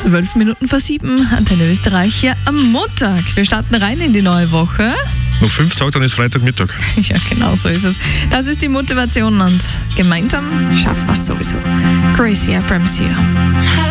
12 Minuten vor 7, Antenne Österreich hier am Montag. Wir starten rein in die neue Woche. Noch 5 Tage, dann ist Freitagmittag. Ja, genau so ist es. Das ist die Motivation und gemeinsam schaffen wir es sowieso. Crazy Abrams hier.